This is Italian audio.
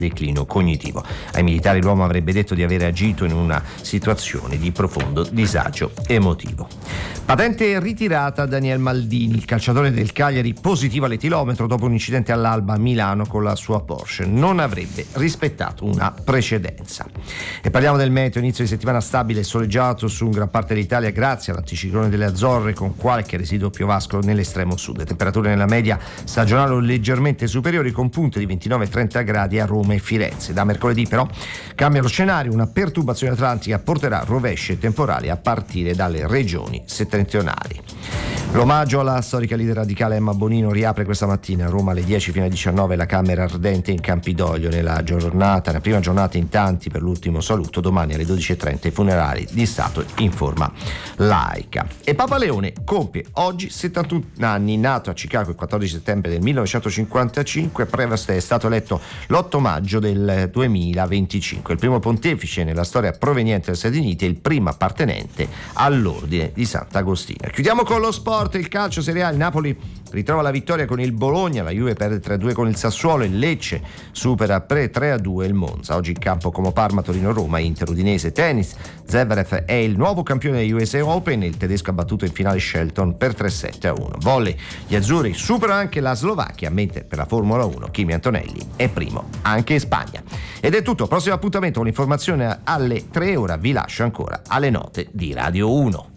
declino cognitivo. Ai militari l'uomo avrebbe detto di aver agito in una situazione di profondo disagio emotivo. Patente ritirata a Daniel Maldini, il calciatore del Cagliari positivo all'etilometro dopo un incidente all'Alba a Milano con la sua Porsche. Non avrebbe rispettato una precedenza. E parliamo del meteo, inizio di settimana stabile e soleggiato su gran parte dell'Italia grazie all'anticiclone delle Azzorre con qualche residuo piovascolo nell'estremo sud. Temperature nella media stagionale o leggermente superiori con punte di 29-30 gradi a Roma e Firenze. Da mercoledì però cambia lo scenario, una perturbazione atlantica porterà rovesci e temporali a partire dalle regioni settentrionali. L'omaggio alla storica leader radicale Emma Bonino riapre questa mattina a Roma alle 10 fino alle 19 la Camera Ardente in Campidoglio. Nella prima giornata in tanti per l'ultimo saluto, domani alle 12.30 i funerali di Stato in forma laica. E Papa Leone compie oggi 71 anni, nato a Chicago il 14 settembre del 1955, Prevost è stato eletto l'8 maggio del 2025, il primo pontefice nella storia proveniente dagli Stati Uniti e il primo appartenente all'ordine di Sant'Agostino. Chiudiamo con lo sport, il calcio Serie A, il Napoli ritrova la vittoria con il Bologna, la Juve perde 3-2 con il Sassuolo, il Lecce supera per 3-2 il Monza. Oggi in campo Como Parma, Torino Roma, Inter Udinese. Tennis, Zverev è il nuovo campione degli USA Open, il tedesco ha battuto in finale Shelton per 3-7-1. Volley, gli azzurri superano anche la Slovacchia, mentre per la Formula 1 Kimi Antonelli è primo anche in Spagna. Ed è tutto, prossimo appuntamento con l'informazione alle 3, ora vi lascio ancora alle note di Radio 1.